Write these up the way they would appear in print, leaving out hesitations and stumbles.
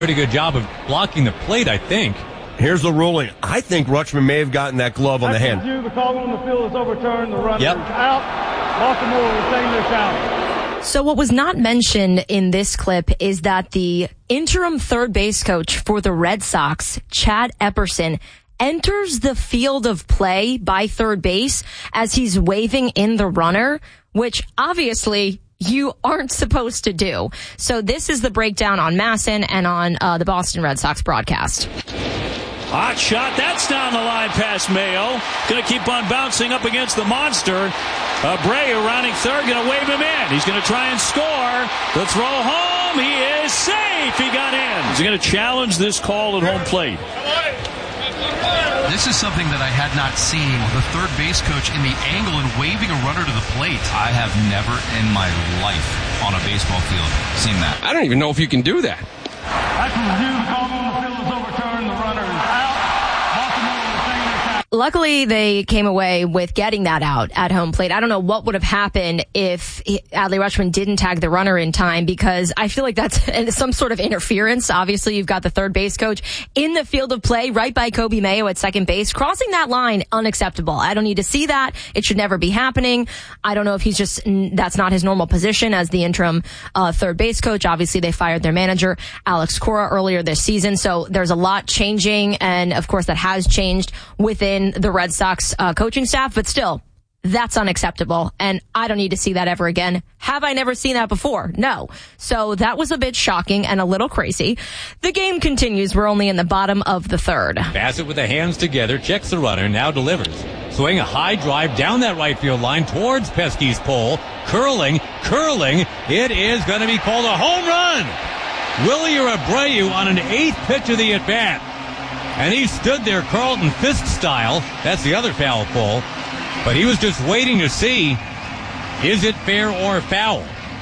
Pretty good job of blocking the plate, I think. Here's the ruling. I think Rutschman may have gotten that glove on the hand. The call on the field is overturned. The runner is out. Baltimore will retain their challenge. So what was not mentioned in this clip is that the interim third base coach for the Red Sox, Chad Epperson, enters the field of play by third base as he's waving in the runner, which obviously you aren't supposed to do. So this is the breakdown on MASN and on the Boston Red Sox broadcast. Hot shot. That's down the line past Mayo. Going to keep on bouncing up against the monster. Abreu rounding third. Going to wave him in. He's going to try and score. The throw home. He is safe. He got in. He's going to challenge this call at home plate. This is something that I had not seen. The third base coach in the angle and waving a runner to the plate. I have never in my life on a baseball field seen that. I don't even know if you can do that. After review, the call on the field is overturned. The runner is out. Baltimore will retain their challenge. Luckily, they came away with getting that out at home plate. I don't know what would have happened if Adley Rutschman didn't tag the runner in time, because I feel like that's some sort of interference. Obviously, you've got the third base coach in the field of play right by Kobe Mayo at second base. Crossing that line, unacceptable. I don't need to see that. It should never be happening. I don't know if that's not his normal position as the interim third base coach. Obviously, they fired their manager, Alex Cora, earlier this season. So there's a lot changing. And of course, that has changed within the Red Sox coaching staff, but still, that's unacceptable, and I don't need to see that ever again. Have I never seen that before? No. So that was a bit shocking and a little crazy. The game continues. We're only in the bottom of the third. Bassett with the hands together, checks the runner, now delivers. Swing a high drive down that right field line towards Pesky's pole. Curling. It is going to be called a home run. Willie Abreu on an eighth pitch of the at-bat. And he stood there Carlton Fisk style. That's the other foul pole. But he was just waiting to see, is it fair or foul?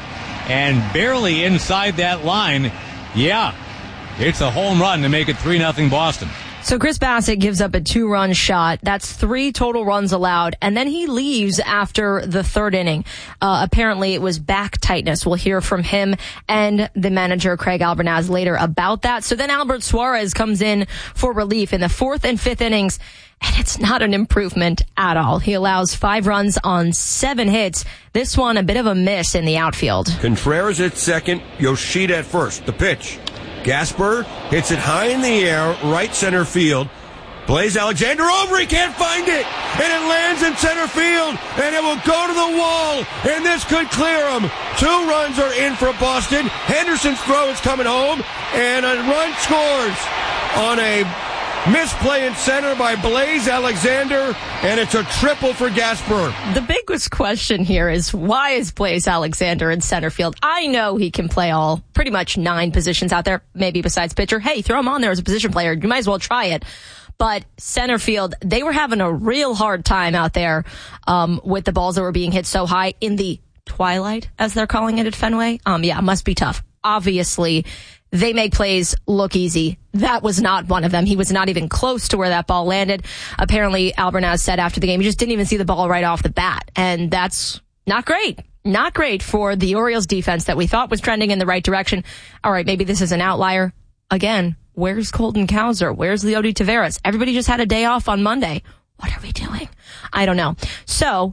And barely inside that line, yeah, it's a home run to make it 3-0 Boston. So Chris Bassett gives up a 2-run shot. That's 3 total runs allowed. And then he leaves after the third inning. Apparently it was back tightness. We'll hear from him and the manager, Craig Albernaz, later about that. So then Albert Suarez comes in for relief in the 4th and 5th innings. And it's not an improvement at all. He allows 5 runs on 7 hits. This one, a bit of a miss in the outfield. Contreras at second, Yoshida at first. The pitch. Gasper hits it high in the air, right center field. Blaze Alexander over, he can't find it. And it lands in center field, and it will go to the wall. And this could clear him. 2 runs are in for Boston. Henderson's throw is coming home, and a run scores on a misplay in center by Blaze Alexander, and it's a triple for Gasper. The biggest question here is, why is Blaze Alexander in center field? I know he can play all pretty much 9 positions out there, maybe besides pitcher. Hey, throw him on there as a position player. You might as well try it. But center field, they were having a real hard time out there with the balls that were being hit so high in the twilight, as they're calling it at Fenway. Yeah, it must be tough. Obviously, they make plays look easy. That was not one of them. He was not even close to where that ball landed. Apparently, Albernaz said after the game, he just didn't even see the ball right off the bat. And that's not great. Not great for the Orioles defense that we thought was trending in the right direction. All right, maybe this is an outlier. Again, where's Colton Cowser? Where's Leody Taveras? Everybody just had a day off on Monday. What are we doing? I don't know. So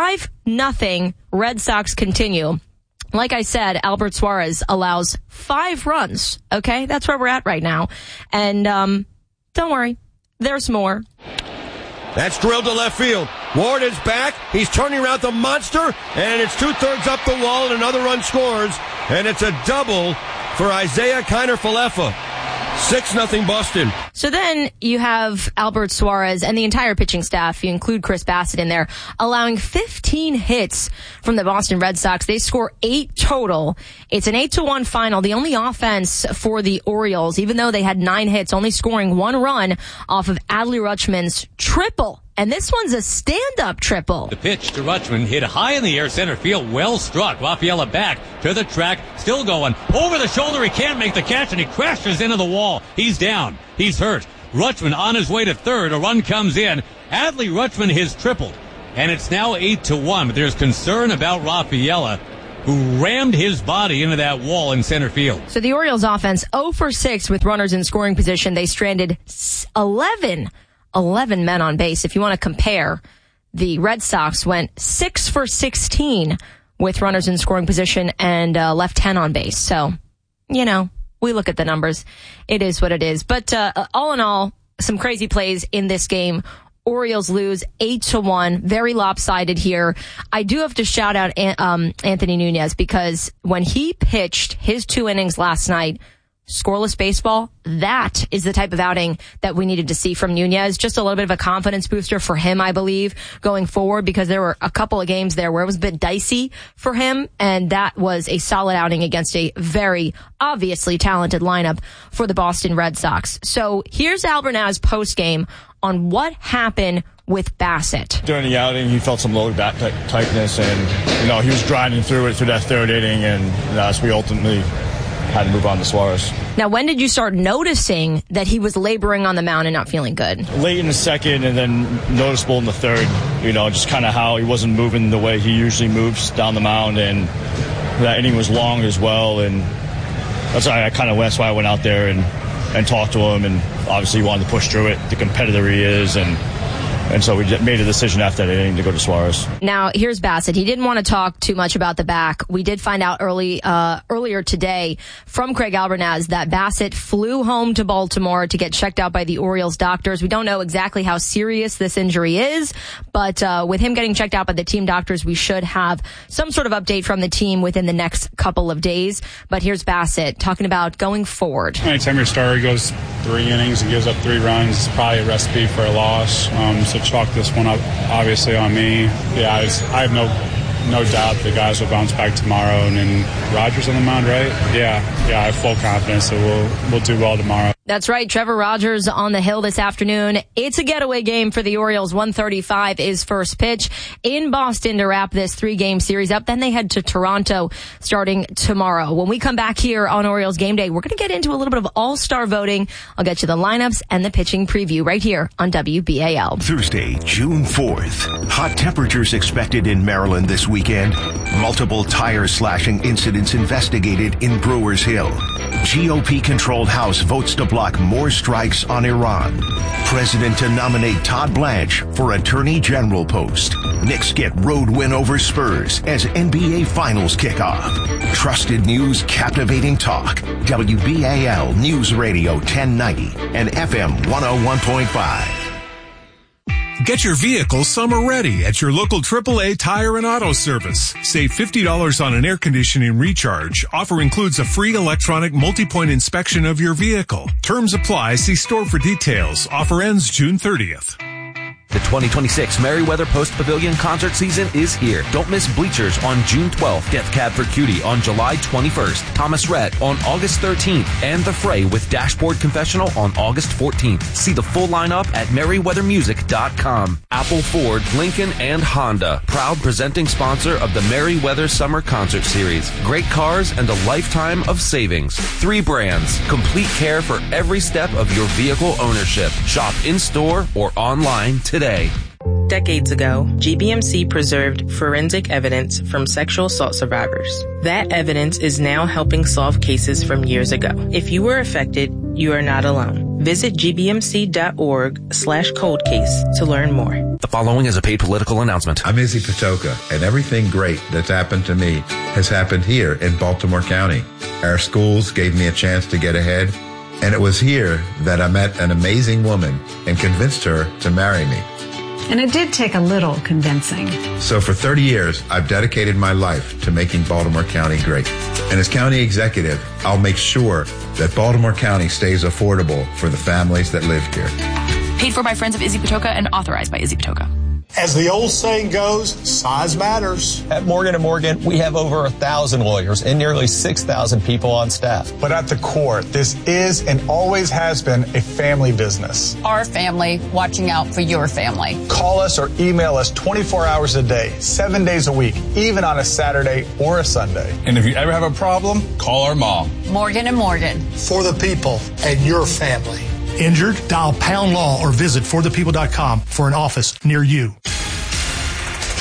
5-0 Red Sox continue. Like I said, Albert Suarez allows 5 runs. Okay, that's where we're at right now. And don't worry, there's more. That's drilled to left field. Ward is back. He's turning around the monster, and it's 2/3 up the wall, and another run scores. And it's a double for Isaiah Kiner-Falefa. 6-0 Boston. So then you have Albert Suarez and the entire pitching staff, you include Chris Bassett in there, allowing 15 hits from the Boston Red Sox. They score 8 total. It's an 8-1 final. The only offense for the Orioles, even though they had 9 hits, only scoring 1 run off of Adley Rutschman's triple. And this one's a stand-up triple. The pitch to Rutschman hit high in the air, center field, well struck. Rafaela back to the track, still going. Over the shoulder, he can't make the catch, and he crashes into the wall. He's down. He's hurt. Rutschman on his way to third. A run comes in. Adley Rutschman has tripled, and it's now 8-1. But there's concern about Rafaela. who rammed his body into that wall in center field. So the Orioles offense 0 for 6 with runners in scoring position. They stranded 11 men on base. If you want to compare, the Red Sox went 6 for 16 with runners in scoring position and left 10 on base. So, you know, we look at the numbers. It is what it is. But all in all, some crazy plays in this game. Orioles lose 8-1. Very lopsided here. I do have to shout out Anthony Nunez, because when he pitched his 2 innings last night, scoreless baseball, that is the type of outing that we needed to see from Nunez. Just a little bit of a confidence booster for him, I believe, going forward, because there were a couple of games there where it was a bit dicey for him, and that was a solid outing against a very obviously talented lineup for the Boston Red Sox. So here's Albernaz post-game on what happened with Bassett. During the outing, he felt some lower back tightness, and, you know, he was grinding through that third inning, and that's we ultimately had to move on to Suarez. Now, when did you start noticing that he was laboring on the mound and not feeling good? Late in the second, and then noticeable in the third, you know, just kind of how he wasn't moving the way he usually moves down the mound, and that inning was long as well, and that's why I went out there and talked to him, and obviously he wanted to push through it, the competitor he is, and so we made a decision after that inning to go to Suarez. Now, here's Bassett. He didn't want to talk too much about the back. We did find out earlier today from Craig Albernaz that Bassett flew home to Baltimore to get checked out by the Orioles doctors. We don't know exactly how serious this injury is, but with him getting checked out by the team doctors, we should have some sort of update from the team within the next couple of days. But here's Bassett talking about going forward. Anytime your starter goes 3 innings and gives up 3 runs, it's probably a recipe for a loss. So chalk this one up, obviously, on me. Yeah, I have no doubt the guys will bounce back tomorrow. And then Rogers on the mound, right? Yeah, I have full confidence that we'll do well tomorrow. That's right. Trevor Rogers on the hill this afternoon. It's a getaway game for the Orioles. 1:35 is first pitch in Boston to wrap this 3-game series up. Then they head to Toronto starting tomorrow. When we come back here on Orioles Game Day, we're going to get into a little bit of all-star voting. I'll get you the lineups and the pitching preview right here on WBAL. Thursday, June 4th. Hot temperatures expected in Maryland this weekend. Multiple tire slashing incidents investigated in Brewers Hill. GOP-controlled House votes to block more strikes on Iran. President to nominate Todd Blanche for Attorney General post. Knicks get road win over Spurs as NBA Finals kick off. Trusted news, captivating talk. WBAL News Radio 1090 and FM 101.5. Get your vehicle summer ready at your local AAA Tire and Auto Service. Save $50 on an air conditioning recharge. Offer includes a free electronic multi-point inspection of your vehicle. Terms apply. See store for details. Offer ends June 30th. The 2026 Merriweather Post Pavilion concert season is here. Don't miss Bleachers on June 12th, Death Cab for Cutie on July 21st, Thomas Rhett on August 13th, and The Fray with Dashboard Confessional on August 14th. See the full lineup at merriweathermusic.com. Apple, Ford, Lincoln, and Honda, proud presenting sponsor of the Merriweather Summer Concert Series. Great cars and a lifetime of savings. 3 brands, complete care for every step of your vehicle ownership. Shop in-store or online today. Decades ago, GBMC preserved forensic evidence from sexual assault survivors. That evidence is now helping solve cases from years ago. If you were affected, you are not alone. Visit gbmc.org/cold case to learn more. The following is a paid political announcement. I'm Izzy Patoka, and everything great that's happened to me has happened here in Baltimore County. Our schools gave me a chance to get ahead, and it was here that I met an amazing woman and convinced her to marry me. And it did take a little convincing. So for 30 years, I've dedicated my life to making Baltimore County great. And as county executive, I'll make sure that Baltimore County stays affordable for the families that live here. Paid for by friends of Izzy Patoka and authorized by Izzy Patoka. As the old saying goes, size matters. At Morgan & Morgan, we have over 1,000 lawyers and nearly 6,000 people on staff. But at the core, this is and always has been a family business. Our family watching out for your family. Call us or email us 24 hours a day, 7 days a week, even on a Saturday or a Sunday. And if you ever have a problem, call our mom. Morgan & Morgan. For the people and your family. Injured? Dial #law or visit forthepeople.com for an office near you.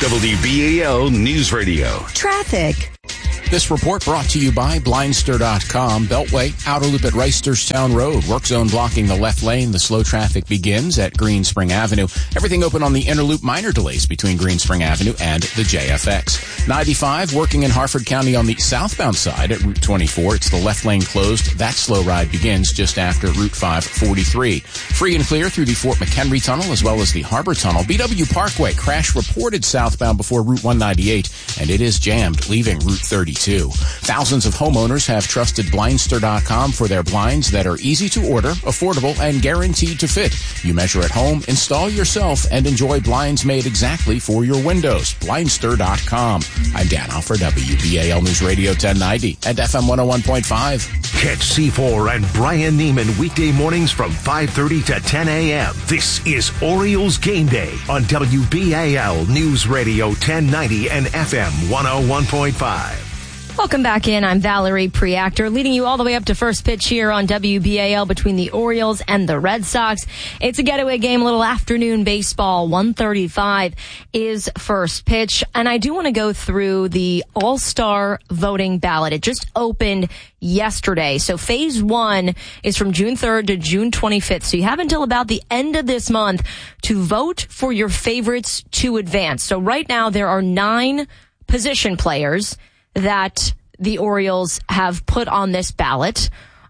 WBAL News Radio. Traffic. This report brought to you by Blindster.com. Beltway, outer loop at Reisterstown Road. Work zone blocking the left lane. The slow traffic begins at Green Spring Avenue. Everything open on the inner loop. Minor delays between Green Spring Avenue and the JFX. 95 working in Harford County on the southbound side at Route 24. It's the left lane closed. That slow ride begins just after Route 543. Free and clear through the Fort McHenry Tunnel as well as the Harbor Tunnel. BW Parkway crash reported southbound before Route 198, and it is jammed leaving Route 32. Thousands of homeowners have trusted Blindster.com for their blinds that are easy to order, affordable, and guaranteed to fit. You measure at home, install yourself, and enjoy blinds made exactly for your windows. Blindster.com. I'm Dan Alford, WBAL News Radio 1090 and FM 101.5. Catch C4 and Brian Neiman weekday mornings from 5:30 to 10 a.m. This is Orioles Game Day on WBAL News Radio 1090 and FM 101.5. Welcome back in. I'm Valerie Preactor, leading you all the way up to first pitch here on WBAL between the Orioles and the Red Sox. It's a getaway game, a little afternoon baseball. 1:35 is first pitch. And I do want to go through the All-Star voting ballot. It just opened yesterday. So phase 1 is from June 3rd to June 25th. So you have until about the end of this month to vote for your favorites to advance. So right now there are 9 position players that the Orioles have put on this ballot,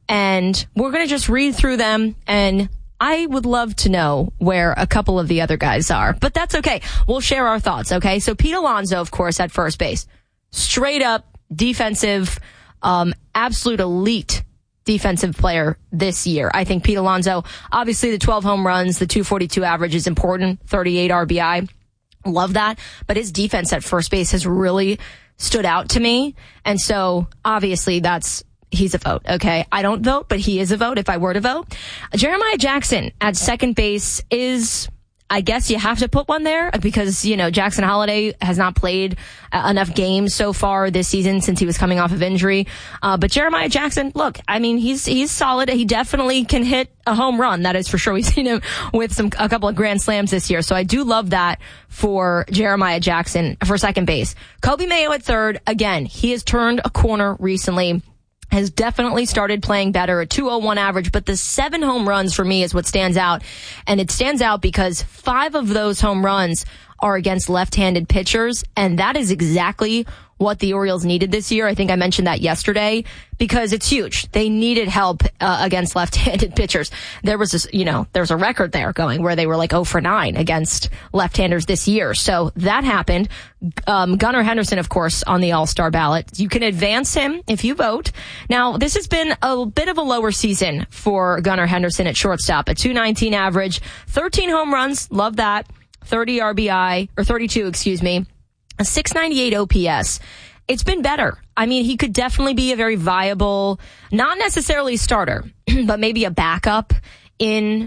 and we're going to just read through them, and I would love to know where a couple of the other guys are, but that's okay. We'll share our thoughts, okay? So Pete Alonso, of course, at first base. Straight up defensive, absolute elite defensive player this year. I think Pete Alonso, obviously the 12 home runs, the 242 average is important, 38 RBI. Love that. But his defense at first base has really stood out to me. And so obviously he's a vote. Okay. I don't vote, but he is a vote if I were to vote. Jeremiah Jackson at second base is, I guess you have to put one there because, Jackson Holiday has not played enough games so far this season since he was coming off of injury. But Jeremiah Jackson, look, I mean, he's solid. He definitely can hit a home run. That is for sure. We've seen him with a couple of grand slams this year. So I do love that for Jeremiah Jackson for second base. Kobe Mayo at third. Again, he has turned a corner recently. Has definitely started playing better, a 201 average, but the 7 home runs for me is what stands out. And it stands out because 5 of those home runs are against left-handed pitchers, and that is exactly what the Orioles needed this year. I think I mentioned that yesterday because it's huge. They needed help against left-handed pitchers. There was there's a record there going where they were like 0 for 9 against left-handers this year. So that happened. Gunnar Henderson, of course, on the All-Star ballot. You can advance him if you vote. Now, this has been a bit of a lower season for Gunnar Henderson at shortstop, a 219 average, 13 home runs. Love that. 30 RBI, or 32, excuse me. A 698 OPS. It's been better. I mean, he could definitely be a very viable, not necessarily starter, but maybe a backup in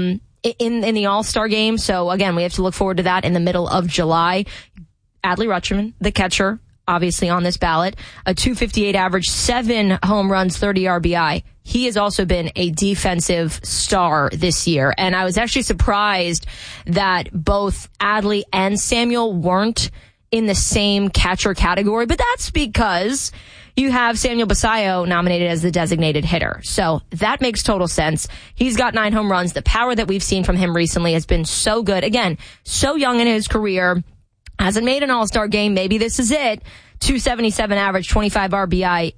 the All-Star game. So again, we have to look forward to that in the middle of July. Adley Rutschman, the catcher, obviously on this ballot, a 258 average, 7 home runs, 30 RBI. He has also been a defensive star this year. And I was actually surprised that both Adley and Samuel weren't in the same catcher category, but that's because you have Samuel Basallo nominated as the designated hitter. So that makes total sense. He's got 9 home runs. The power that we've seen from him recently has been so good. Again, so young in his career, hasn't made an All-Star game. Maybe this is it. 277 average, 25 RBI,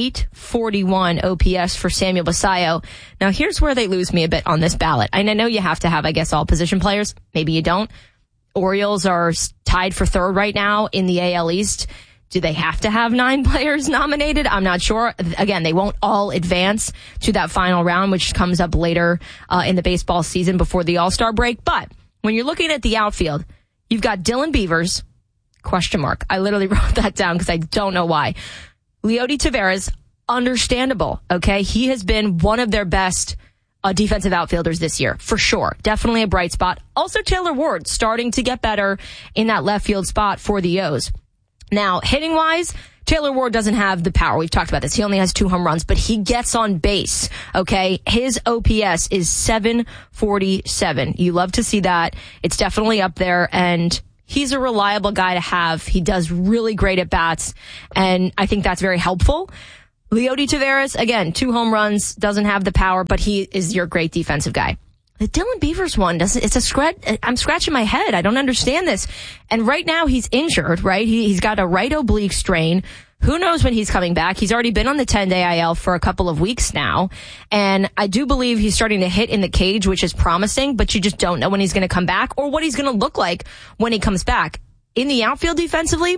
841 OPS for Samuel Basallo. Now here's where they lose me a bit on this ballot. And I know you have to have, I guess, all position players. Maybe you don't. Orioles are tied for third right now in the AL East. Do they have to have 9 players nominated? I'm not sure. Again, they won't all advance to that final round, which comes up later in the baseball season before the All-Star break. But when you're looking at the outfield, you've got Dylan Beavers, question mark. I literally wrote that down because I don't know why. Leody Taveras, understandable, okay? He has been one of their best defensive outfielders this year, for sure. Definitely a bright spot. Also, Taylor Ward starting to get better in that left field spot for the O's. Now, hitting-wise, Taylor Ward doesn't have the power. We've talked about this. He only has 2 home runs, but he gets on base, okay? His OPS is 747. You love to see that. It's definitely up there, and he's a reliable guy to have. He does really great at bats, and I think that's very helpful. Leody Taveras, again, 2 home runs, doesn't have the power, but he is your great defensive guy. The Dylan Beavers one I'm scratching my head. I don't understand this. And right now he's injured, right? He's got a right oblique strain. Who knows when he's coming back? He's already been on the 10-day IL for a couple of weeks now. And I do believe he's starting to hit in the cage, which is promising, but you just don't know when he's going to come back or what he's going to look like when he comes back. In the outfield defensively,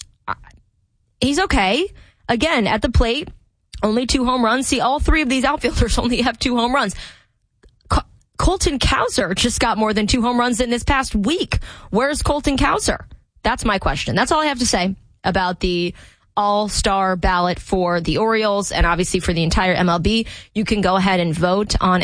he's okay. Again, at the plate, only 2 home runs. See, all 3 of these outfielders only have 2 home runs. Colton Cowser just got more than 2 home runs in this past week. Where's Colton Cowser? That's my question. That's all I have to say about the all-star ballot for the Orioles and obviously for the entire MLB. You can go ahead and vote on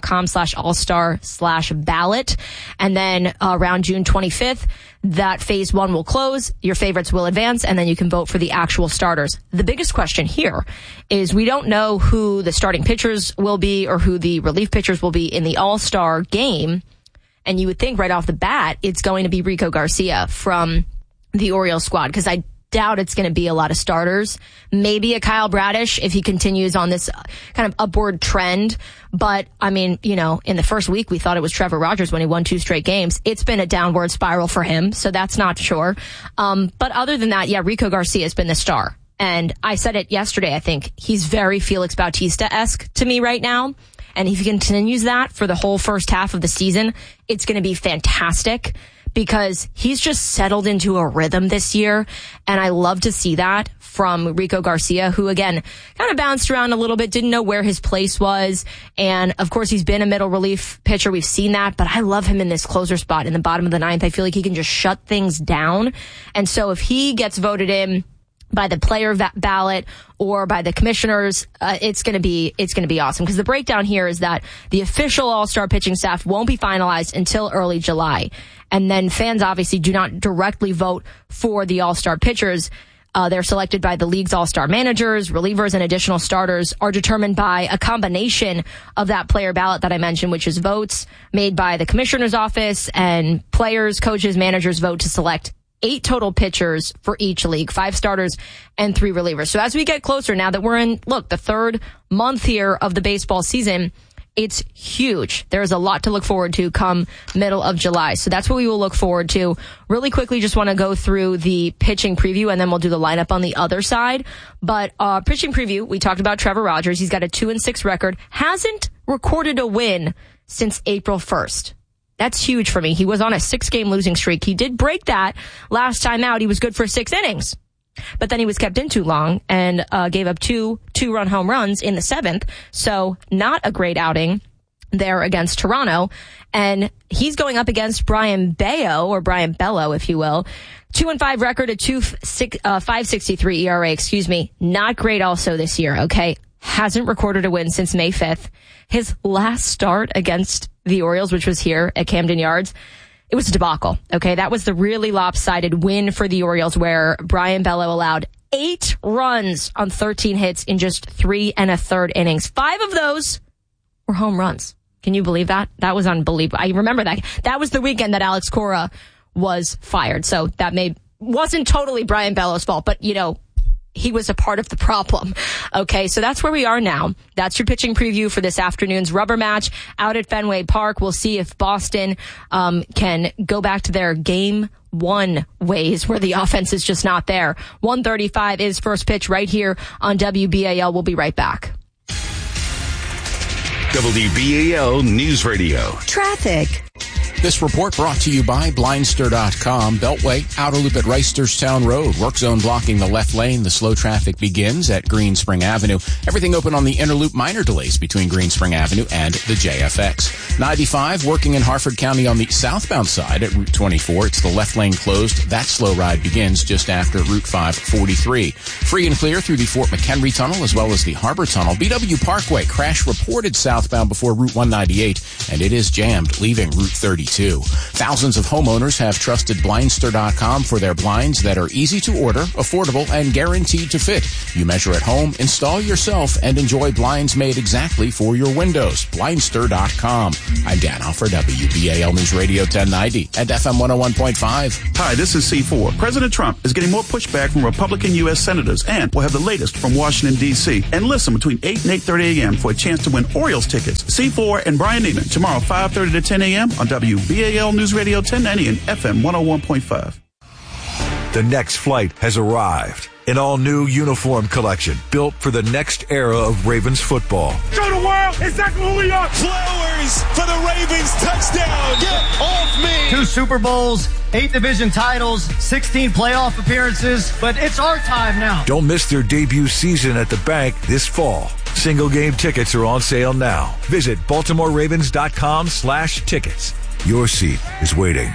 MLB.com/all-star/ballot. And then around June 25th, that phase 1 will close. Your favorites will advance, and then you can vote for the actual starters. The biggest question here is we don't know who the starting pitchers will be or who the relief pitchers will be in the all-star game. And you would think right off the bat, it's going to be Rico Garcia from the Orioles squad, because I doubt it's going to be a lot of starters. Maybe a Kyle Bradish if he continues on this kind of upward trend. But, I mean, you know, in the first week, we thought it was Trevor Rogers when he won 2 straight games. It's been a downward spiral for him, so that's not sure. But other than that, yeah, Rico Garcia has been the star. And I said it yesterday, I think. He's very Felix Bautista-esque to me right now. And if he continues that for the whole first half of the season, it's going to be fantastic, because he's just settled into a rhythm this year. And I love to see that from Rico Garcia, who, again, kind of bounced around a little bit, didn't know where his place was. And, of course, he's been a middle relief pitcher. We've seen that. But I love him in this closer spot in the bottom of the 9th. I feel like he can just shut things down. And so if he gets voted in by the player ballot or by the commissioners, it's going to be awesome. Because the breakdown here is that the official all-star pitching staff won't be finalized until early July. And then fans obviously do not directly vote for the all-star pitchers. They're selected by the league's all-star managers, relievers, and additional starters are determined by a combination of that player ballot that I mentioned, which is votes made by the commissioner's office, and players, coaches, managers vote to select 8 total pitchers for each league, 5 starters and 3 relievers. So as we get closer, now that we're in, the 3rd month here of the baseball season, it's huge. There's a lot to look forward to come middle of July. So that's what we will look forward to. Really quickly, just want to go through the pitching preview, and then we'll do the lineup on the other side. But pitching preview, we talked about Trevor Rogers. He's got a 2-6 record. Hasn't recorded a win since April 1st. That's huge for me. He was on a 6-game losing streak. He did break that last time out. He was good for 6 innings. But then he was kept in too long and gave up 2 two-run home runs in the 7th. So not a great outing there against Toronto. And he's going up against Brian Bello, or Brian Bello, if you will. 2-5 record, a 5.63 ERA, Not great also this year, okay? Hasn't recorded a win since May 5th. His last start against the Orioles, which was here at Camden Yards, it was a debacle, okay? That was the really lopsided win for the Orioles, where Brian Bello allowed 8 runs on 13 hits in just 3 1/3 innings. 5 of those were home runs. Can you believe that? That was unbelievable. I remember that. That was the weekend that Alex Cora was fired. So that wasn't totally Brian Bello's fault, but, he was a part of the problem. Okay, so that's where we are now. That's your pitching preview for this afternoon's rubber match out at Fenway Park. We'll see if Boston can go back to their game 1 ways where the offense is just not there. 1:35 is first pitch right here on WBAL. We'll be right back. WBAL News Radio. Traffic. This report brought to you by Blindster.com. Beltway, outer loop at Reisterstown Road. Work zone blocking the left lane. The slow traffic begins at Green Spring Avenue. Everything open on the inner loop. Minor delays between Green Spring Avenue and the JFX. 95 working in Harford County on the southbound side at Route 24. It's the left lane closed. That slow ride begins just after Route 543. Free and clear through the Fort McHenry Tunnel as well as the Harbor Tunnel. BW Parkway crash reported southbound before Route 198, and it is jammed leaving Route 36. 22. Thousands of homeowners have trusted Blindster.com for their blinds that are easy to order, affordable, and guaranteed to fit. You measure at home, install yourself, and enjoy blinds made exactly for your windows. Blindster.com. I'm Dan Hoffer, WBAL News Radio 1090 and FM 101.5. Hi, this is C4. President Trump is getting more pushback from Republican U.S. senators, and we'll have the latest from Washington, D.C. And listen between 8 and 8:30 a.m. for a chance to win Orioles tickets. C4 and Brian Neiman tomorrow 5:30 to 10 a.m. on WBAL News Radio 1090 and FM 101.5. The next flight has arrived. An all-new uniform collection built for the next era of Ravens football. Show the world exactly who we are. Flowers for the Ravens touchdown. Get off me. 2 Super Bowls, 8 division titles, 16 playoff appearances, but it's our time now. Don't miss their debut season at the bank this fall. Single game tickets are on sale now. Visit BaltimoreRavens.com/tickets. Your seat is waiting.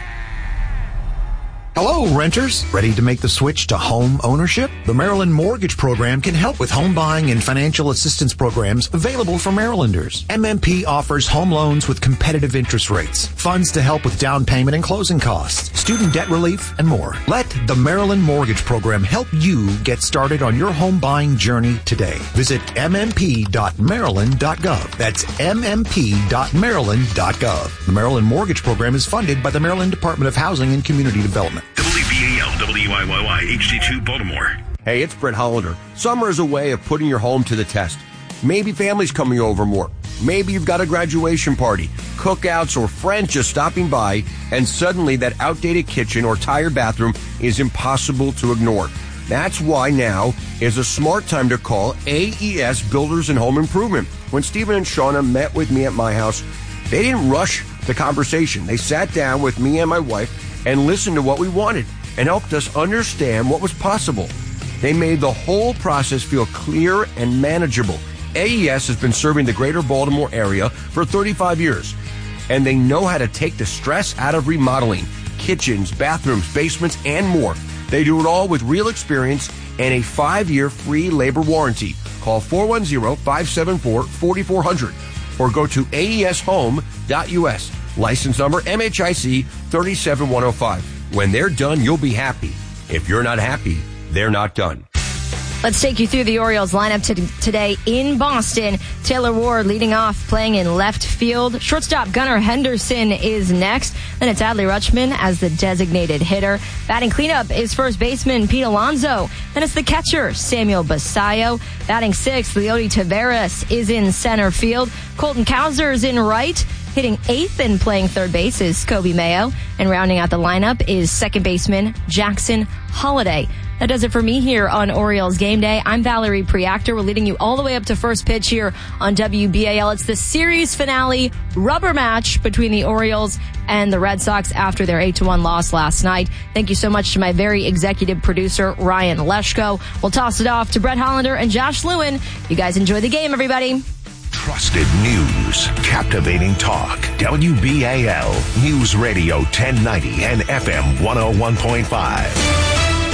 Hello, renters. Ready to make the switch to home ownership? The Maryland Mortgage Program can help with home buying and financial assistance programs available for Marylanders. MMP offers home loans with competitive interest rates, funds to help with down payment and closing costs, student debt relief, and more. Let the Maryland Mortgage Program help you get started on your home buying journey today. Visit mmp.maryland.gov. That's mmp.maryland.gov. The Maryland Mortgage Program is funded by the Maryland Department of Housing and Community Development. WBAL, WYYY, HD2 Baltimore. Hey, it's Brett Hollander. Summer is a way of putting your home to the test. Maybe family's coming over more. Maybe you've got a graduation party, cookouts, or friends just stopping by, and suddenly that outdated kitchen or tired bathroom is impossible to ignore. That's why now is a smart time to call AES Builders and Home Improvement. When Stephen and Shauna met with me at my house, they didn't rush the conversation. They sat down with me and my wife and listened to what we wanted and helped us understand what was possible. They made the whole process feel clear and manageable. AES has been serving the greater Baltimore area for 35 years, and they know how to take the stress out of remodeling, kitchens, bathrooms, basements, and more. They do it all with real experience and a 5-year free labor warranty. Call 410-574-4400 or go to aeshome.us. License number MHIC 37105. When they're done, you'll be happy. If you're not happy, they're not done. Let's take you through the Orioles lineup today in Boston. Taylor Ward leading off, playing in left field. Shortstop Gunnar Henderson is next. Then it's Adley Rutschman as the designated hitter. Batting cleanup is first baseman Pete Alonso. Then it's the catcher, Samuel Basayo. Batting sixth, Leody Taveras is in center field. Colton Cowser is in right. Hitting eighth and playing third base is Kobe Mayo. And rounding out the lineup is second baseman Jackson Holiday. That does it for me here on Orioles Game Day. I'm Valerie Preactor. We're leading you all the way up to first pitch here on WBAL. It's the series finale rubber match between the Orioles and the Red Sox after their 8-1 loss last night. Thank you so much to my very executive producer, Ryan Leshko. We'll toss it off to Brett Hollander and Josh Lewin. You guys enjoy the game, everybody. Trusted news, captivating talk. WBAL News Radio 1090 and FM 101.5.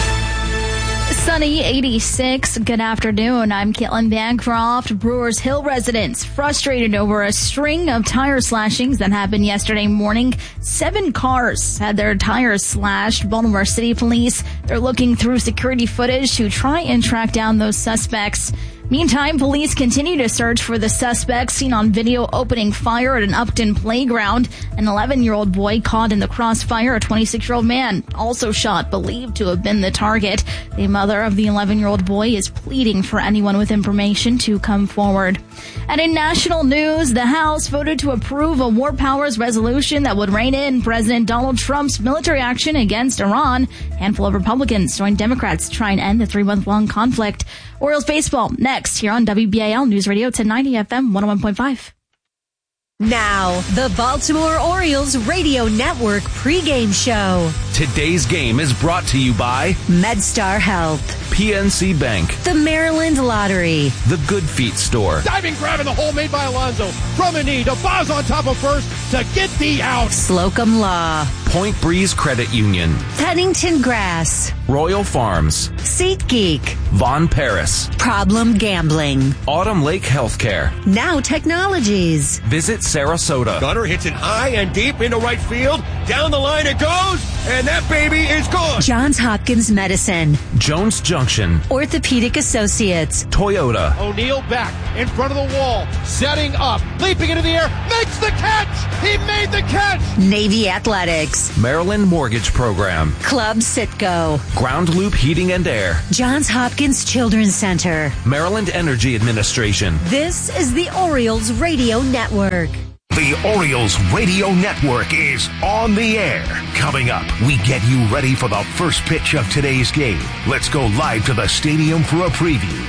Sunny 86. Good afternoon. I'm Caitlin Bancroft. Brewers Hill residents frustrated over a string of tire slashings that happened yesterday morning. 7 cars had their tires slashed. Baltimore City Police, they're looking through security footage to try and track down those suspects. Meantime, police continue to search for the suspects seen on video opening fire at an Upton playground. An 11-year-old boy caught in the crossfire. A 26-year-old man also shot, believed to have been the target. The mother of the 11-year-old boy is pleading for anyone with information to come forward. And in national news, the House voted to approve a war powers resolution that would rein in President Donald Trump's military action against Iran. A handful of Republicans joined Democrats to try and end the 3-month-long conflict. Orioles baseball next here on WBAL News Radio 1090 FM 101.5. Now, the Baltimore Orioles Radio Network pregame show. Today's game is brought to you by MedStar Health, PNC Bank, the Maryland Lottery, the Good Feet Store. Diving grab in the hole made by Alonso. From a knee to Boz on top of first. to get thee out. Slocum Law. Point Breeze Credit Union. Pennington Grass. Royal Farms. SeatGeek. Von Paris. Problem Gambling. Autumn Lake Healthcare. Now Technologies. Visit Sarasota. Gunner hits it high and deep into right field. Down the line it goes, and that baby is gone. Johns Hopkins Medicine. Jones Junction. Orthopedic Associates. Toyota. O'Neal back in front of the wall, setting up, leaping into the air, makes the catch. He made the catch. Navy Athletics. Maryland Mortgage Program. Club Citgo. Ground Loop Heating and Air. Johns Hopkins Children's Center. Maryland Energy Administration. This is the Orioles Radio Network. The Orioles Radio Network is on the air. Coming up, we get you ready for the first pitch of today's game. Let's go live to the stadium for a preview.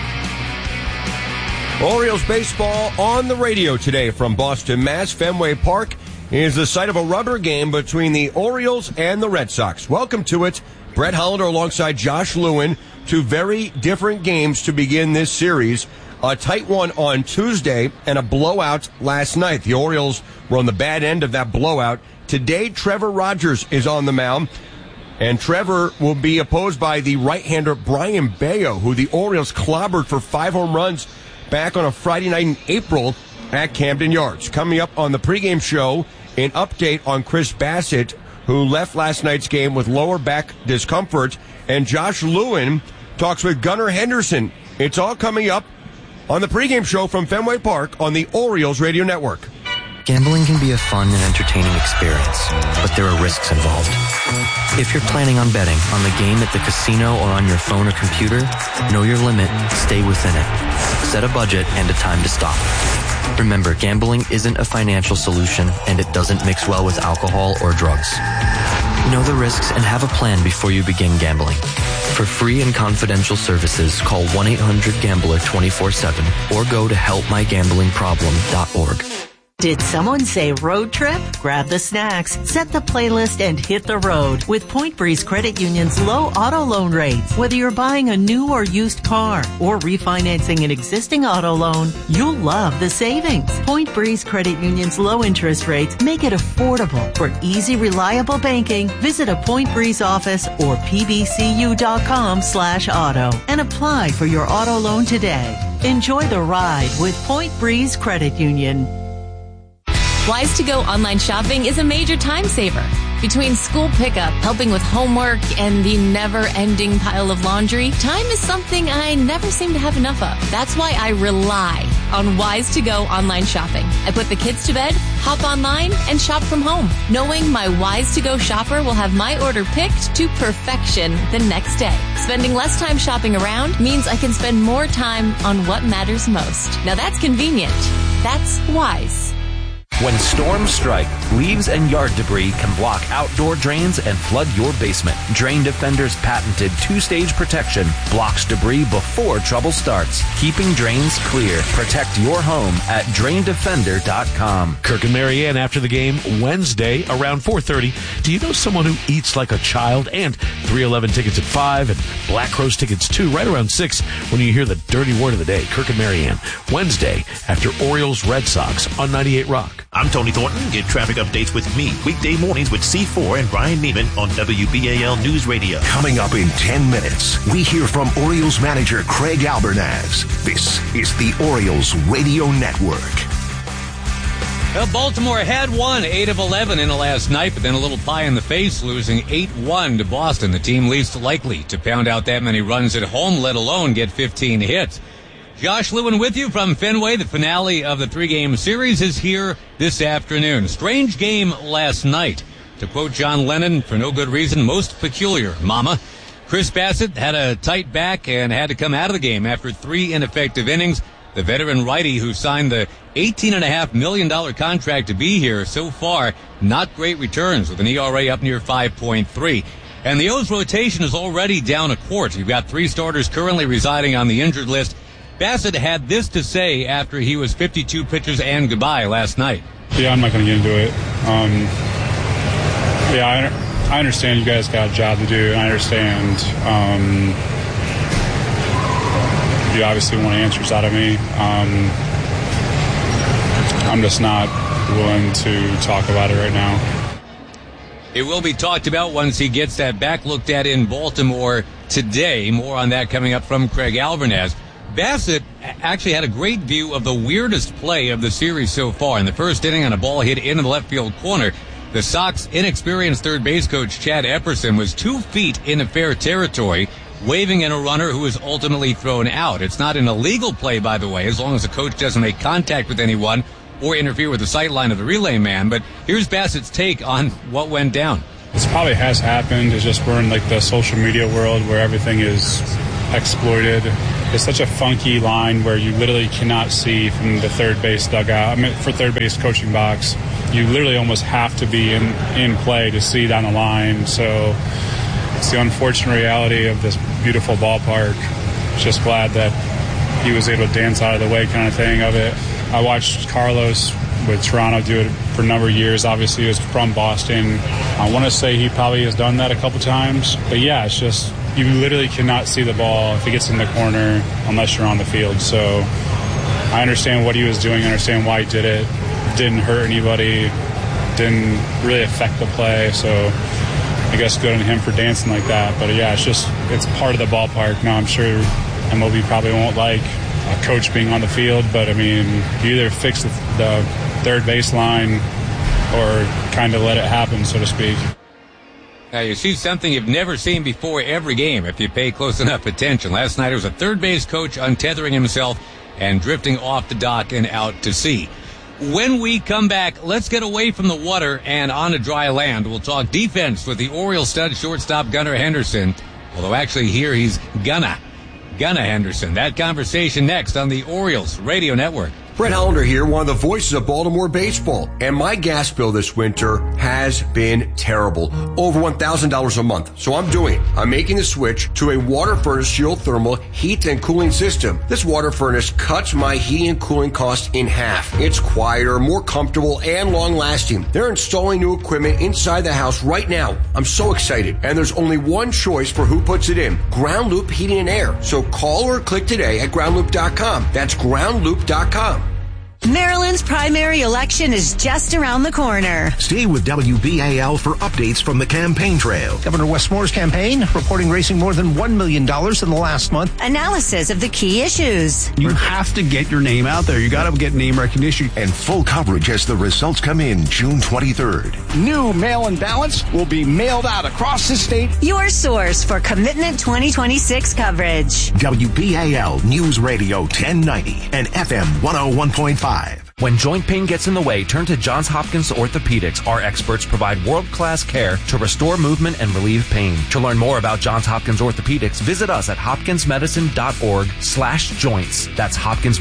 Orioles baseball on the radio today from Boston, Mass. Fenway Park is the site of a rubber game between the Orioles and the Red Sox. Welcome to it. Brett Hollander alongside Josh Lewin. Two very different games to begin this series. A tight one on Tuesday and a blowout last night. The Orioles were on the bad end of that blowout. Today, Trevor Rogers is on the mound. And Trevor will be opposed by the right-hander Brian Bayo, who the Orioles clobbered for 5 home runs back on a Friday night in April at Camden Yards. Coming up on the pregame show, an update on Chris Bassett, who left last night's game with lower back discomfort. And Josh Lewin talks with Gunnar Henderson. It's all coming up on the pregame show from Fenway Park on the Orioles Radio Network. Gambling can be a fun and entertaining experience, but there are risks involved. If you're planning on betting on the game at the casino or on your phone or computer, know your limit, stay within it. Set a budget and a time to stop. Remember, gambling isn't a financial solution, and it doesn't mix well with alcohol or drugs. Know the risks and have a plan before you begin gambling. For free and confidential services, call 1-800-GAMBLER 24/7 or go to helpmygamblingproblem.org. Did someone say road trip? Grab the snacks, set the playlist, and hit the road with Point Breeze Credit Union's low auto loan rates. Whether you're buying a new or used car or refinancing an existing auto loan, you'll love the savings. Point Breeze Credit Union's low interest rates make it affordable. For easy, reliable banking, visit a Point Breeze office or pbcu.com/auto and apply for your auto loan today. Enjoy the ride with Point Breeze Credit Union. Wise to Go online shopping is a major time saver. Between school pickup, helping with homework, and the never-ending pile of laundry, time is something I never seem to have enough of. That's why I rely on Wise to Go online shopping. I put the kids to bed, hop online, and shop from home, knowing my Wise to Go shopper will have my order picked to perfection the next day. Spending less time shopping around means I can spend more time on what matters most. Now that's convenient. That's Wise. When storms strike, leaves and yard debris can block outdoor drains and flood your basement. Drain Defender's patented 2-stage protection blocks debris before trouble starts, keeping drains clear. Protect your home at DrainDefender.com. Kirk and Marianne after the game Wednesday around 4:30. Do you know someone who eats like a child? And 311 tickets at 5 and Black Crowes tickets too right around 6 when you hear the dirty word of the day. Kirk and Marianne Wednesday after Orioles Red Sox on 98 Rock. I'm Tony Thornton. Get traffic updates with me weekday mornings with C4 and Brian Neiman on WBAL News Radio. Coming up in 10 minutes, we hear from Orioles manager Craig Albernaz. This is the Orioles Radio Network. Well, Baltimore had won 8 of 11 in the last night, but then a little pie in the face, losing 8-1 to Boston. The team least likely to pound out that many runs at home, let alone get 15 hits. Josh Lewin with you from Fenway. The finale of the 3-game series is here this afternoon. Strange game last night. To quote John Lennon, for no good reason, most peculiar, mama. Chris Bassett had a tight back and had to come out of the game after 3 ineffective innings. The veteran righty who signed the $18.5 million contract to be here so far, not great returns with an ERA up near 5.3. And the O's rotation is already down a quart. You've got 3 starters currently residing on the injured list. Bassett had this to say after he was 52 pitches and goodbye last night. Yeah, I'm not going to get into it. I understand you guys got a job to do. I understand you obviously want answers out of me. I'm just not willing to talk about it right now. It will be talked about once he gets that back looked at in Baltimore today. More on that coming up from Craig Alvarez. Bassett actually had a great view of the weirdest play of the series so far. In the first inning, on a ball hit into the left field corner, the Sox inexperienced third base coach Chad Epperson was 2 feet into fair territory, waving at a runner who was ultimately thrown out. It's not an illegal play, by the way, as long as the coach doesn't make contact with anyone or interfere with the sight line of the relay man. But here's Bassett's take on what went down. This probably has happened. It's just we're in like the social media world where everything is exploited. It's such a funky line where you literally cannot see from the third base dugout. I mean, for third base coaching box, you literally almost have to be in play to see down the line. So it's the unfortunate reality of this beautiful ballpark. Just glad that he was able to dance out of the way kind of thing of it. I watched Carlos with Toronto do it for a number of years. Obviously, he was from Boston. I want to say he probably has done that a couple times. But yeah, it's just you literally cannot see the ball if it gets in the corner unless you're on the field. So I understand what he was doing. I understand why he did it. Didn't hurt anybody. Didn't really affect the play. So I guess good on him for dancing like that. But yeah, it's part of the ballpark. Now I'm sure MLB probably won't like a coach being on the field, but I mean, you either fix the third baseline or kind of let it happen, so to speak. Now you see something you've never seen before every game if you pay close enough attention. Last night it was a third base coach untethering himself and drifting off the dock and out to sea. When we come back, let's get away from the water and onto dry land. We'll talk defense with the Orioles stud shortstop Gunnar Henderson, although actually here he's Gunnar Henderson. That conversation next on the Orioles Radio Network. Brett Hollander here, one of the voices of Baltimore baseball. And my gas bill this winter has been terrible. Over $1,000 a month. So I'm doing it. I'm making the switch to a water furnace geothermal heat and cooling system. This water furnace cuts my heating and cooling costs in half. It's quieter, more comfortable, and long-lasting. They're installing new equipment inside the house right now. I'm so excited. And there's only one choice for who puts it in. Ground Loop Heating and Air. So call or click today at groundloop.com. That's groundloop.com. Maryland's primary election is just around the corner. Stay with WBAL for updates from the campaign trail. Governor Wes Moore's campaign reporting raising more than $1 million in the last month. Analysis of the key issues. You have to get your name out there. You got to get name recognition. And full coverage as the results come in June 23rd. New mail-in ballots will be mailed out across the state. Your source for Commitment 2026 coverage. WBAL News Radio 1090 and FM 101.5. When joint pain gets in the way, turn to Johns Hopkins Orthopedics. Our experts provide world-class care to restore movement and relieve pain. To learn more about Johns Hopkins Orthopedics, visit us at hopkinsmedicine.org/joints. That's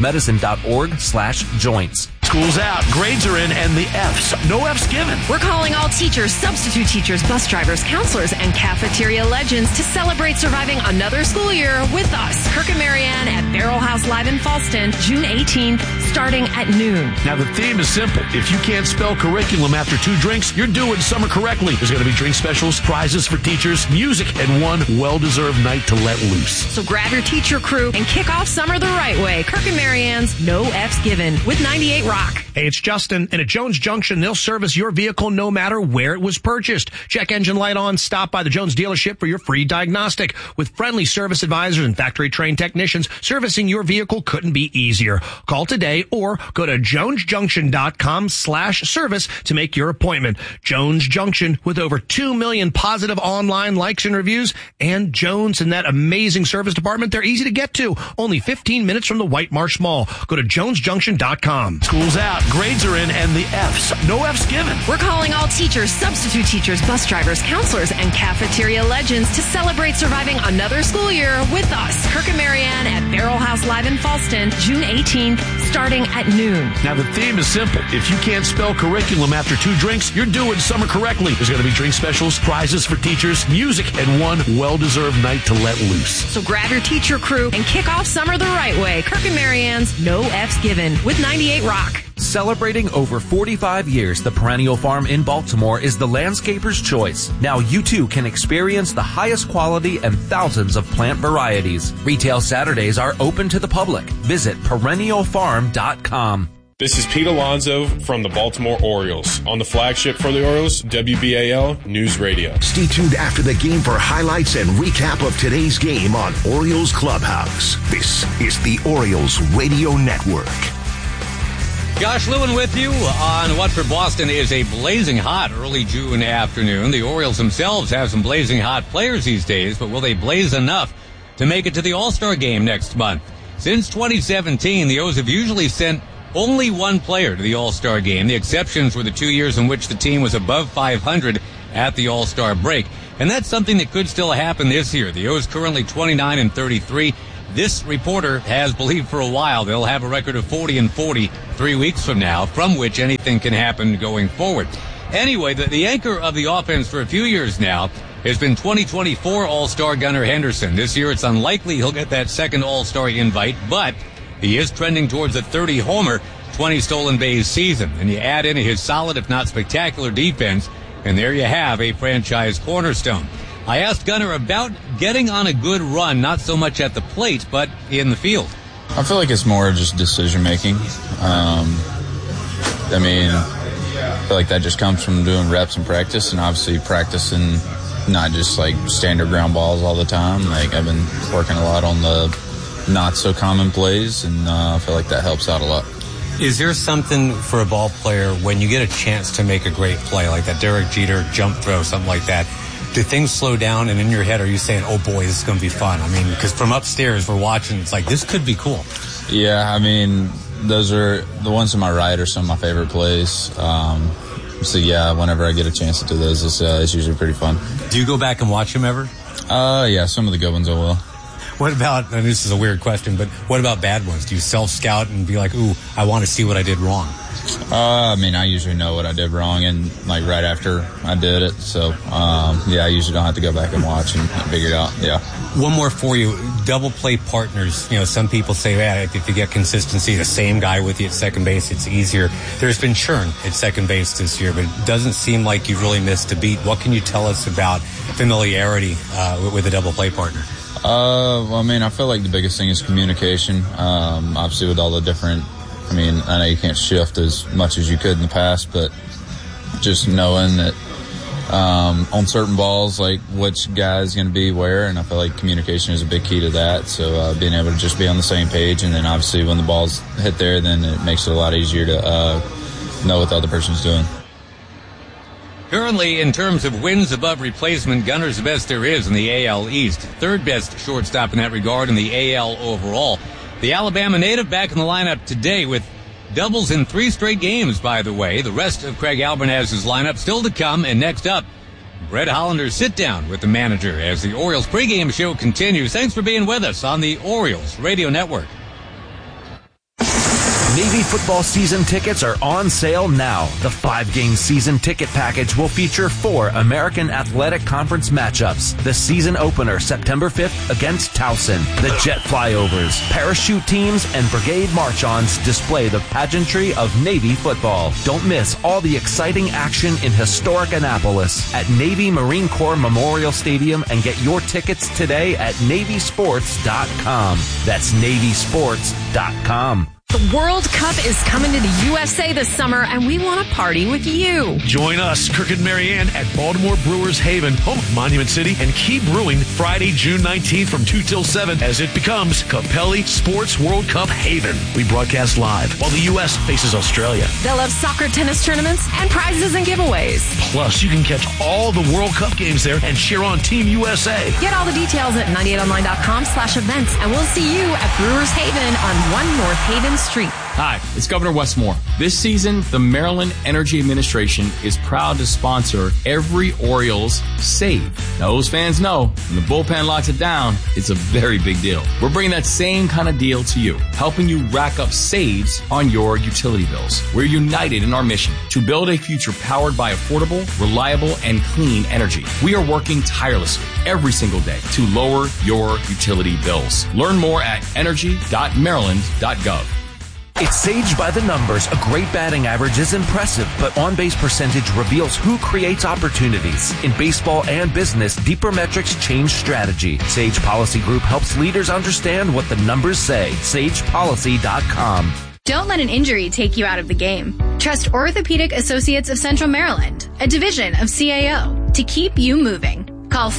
hopkinsmedicine.org/joints. School's out, grades are in, and the F's. No F's given. We're calling all teachers, substitute teachers, bus drivers, counselors, and cafeteria legends to celebrate surviving another school year with us. Kirk and Marianne at Barrel House Live in Falston, June 18th, starting at noon. Now, the theme is simple. If you can't spell curriculum after 2 drinks, you're doing summer correctly. There's going to be drink specials, prizes for teachers, music, and one well-deserved night to let loose. So grab your teacher crew and kick off summer the right way. Kirk and Marianne's No F's Given with 98 Rock. Hey, it's Justin, and at Jones Junction, they'll service your vehicle no matter where it was purchased. Check engine light on, stop by the Jones dealership for your free diagnostic. With friendly service advisors and factory-trained technicians, servicing your vehicle couldn't be easier. Call today or go to jonesjunction.com/service to make your appointment. Jones Junction, with over 2 million positive online likes and reviews, and Jones and that amazing service department, they're easy to get to. Only 15 minutes from the White Marsh Mall. Go to jonesjunction.com. School's out, grades are in, and the F's. No F's given. We're calling all teachers, substitute teachers, bus drivers, counselors, and cafeteria legends to celebrate surviving another school year with us. Kirk and Marianne at Barrel House Live in Falston, June 18th, starting at noon. Now, the theme is simple. If you can't spell curriculum after 2 drinks, you're doing summer correctly. There's going to be drink specials, prizes for teachers, music, and one well-deserved night to let loose. So grab your teacher crew and kick off summer the right way. Kirk and Marianne's No F's Given with 98 Rock. Celebrating over 45 years, the Perennial Farm in Baltimore is the landscaper's choice. Now you too can experience the highest quality and thousands of plant varieties. Retail Saturdays are open to the public. Visit perennialfarm.com. This is Pete Alonso from the Baltimore Orioles on the flagship for the Orioles, WBAL News Radio. Stay tuned after the game for highlights and recap of today's game on Orioles Clubhouse. This is the Orioles Radio Network. Josh Lewin with you on what for Boston is a blazing hot early June afternoon. The Orioles themselves have some blazing hot players these days, but will they blaze enough to make it to the All-Star game next month? Since 2017, the O's have usually sent only one player to the All-Star game. The exceptions were the 2 years in which the team was above 500 at the All-Star break. And that's something that could still happen this year. The O's currently 29-33. This reporter has believed for a while they'll have a record of 40-40 3 weeks from now, from which anything can happen going forward. Anyway, the anchor of the offense for a few years now has been 2024 All-Star Gunnar Henderson. This year it's unlikely he'll get that second All-Star invite, but he is trending towards a 30-homer, 20 stolen base season. And you add in his solid, if not spectacular, defense, and there you have a franchise cornerstone. I asked Gunnar about getting on a good run, not so much at the plate, but in the field. I feel like it's more just decision-making. I feel like that just comes from doing reps in practice, and obviously practicing not just like standard ground balls all the time. Like I've been working a lot on the not so common plays, and I feel like that helps out a lot. Is there something for a ball player when you get a chance to make a great play like that Derek Jeter jump throw, something like that? Do things slow down, and in your head are you saying, oh boy, this is going to be fun? I mean, because from upstairs we're watching, it's like this could be cool. Yeah, I mean, those are the ones to my right are some of my favorite plays. So yeah, whenever I get a chance to do those, it's usually pretty fun. Do you go back and watch them ever? Yeah, some of the good ones I will. What about, and this is a weird question, but what about bad ones? Do you self-scout and be like, ooh, I want to see what I did wrong? I usually know what I did wrong, and like right after I did it. So, I usually don't have to go back and watch and figure it out. Yeah. One more for you. Double play partners. You know, some people say, if you get consistency, the same guy with you at second base, it's easier. There's been churn at second base this year, but it doesn't seem like you really missed a beat. What can you tell us about familiarity with a double play partner? I feel like the biggest thing is communication. Obviously with all the different, I know you can't shift as much as you could in the past, but just knowing that on certain balls, like which guy is going to be where, and I feel like communication is a big key to that. So being able to just be on the same page, and then obviously when the balls hit there, then it makes it a lot easier to know what the other person's doing. Currently, in terms of wins above replacement, Gunnar's the best there is in the AL East. Third best shortstop in that regard in the AL overall. The Alabama native back in the lineup today with doubles in 3 straight games, by the way. The rest of Craig Albernaz's lineup still to come. And next up, Brett Hollander's sit-down with the manager as the Orioles pregame show continues. Thanks for being with us on the Orioles Radio Network. Navy football season tickets are on sale now. The 5-game season ticket package will feature 4 American Athletic Conference matchups. The season opener September 5th against Towson. The jet flyovers, parachute teams, and brigade march-ons display the pageantry of Navy football. Don't miss all the exciting action in historic Annapolis at Navy Marine Corps Memorial Stadium, and get your tickets today at NavySports.com. That's NavySports.com. The World Cup is coming to the USA this summer, and we want to party with you. Join us, Kirk and Marianne, at Baltimore Brewers Haven, home of Monument City, and keep brewing Friday, June 19th from 2 till 7 as it becomes Capelli Sports World Cup Haven. We broadcast live while the U.S. faces Australia. They'll have soccer, tennis tournaments, and prizes and giveaways. Plus, you can catch all the World Cup games there and cheer on Team USA. Get all the details at 98online.com/events, and we'll see you at Brewers Haven on 1 North Haven Street. Hi, it's Governor Wes Moore. This season, the Maryland Energy Administration is proud to sponsor every Orioles save. Now, those fans know when the bullpen locks it down, it's a very big deal. We're bringing that same kind of deal to you, helping you rack up saves on your utility bills. We're united in our mission to build a future powered by affordable, reliable, and clean energy. We are working tirelessly every single day to lower your utility bills. Learn more at energy.maryland.gov. It's Sage by the numbers. A great batting average is impressive, but on-base percentage reveals who creates opportunities. In baseball and business, deeper metrics change strategy. Sage Policy Group helps leaders understand what the numbers say. SagePolicy.com. Don't let an injury take you out of the game. Trust Orthopedic Associates of Central Maryland, a division of CAO, to keep you moving. Call